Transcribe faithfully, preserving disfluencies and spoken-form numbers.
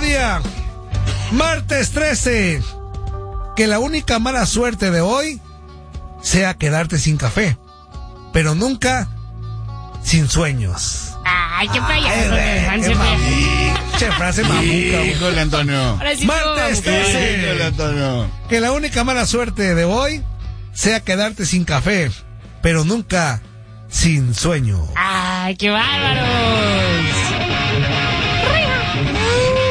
día, martes trece. Que la única mala suerte de hoy sea quedarte sin café, pero nunca sin sueños. Ay, qué payaso. Che, frase mamuca. Híjole, Antonio. Sí martes trece. Híjole, Antonio. Que la única mala suerte de hoy sea quedarte sin café, pero nunca sin sueño. Ay, qué bárbaro.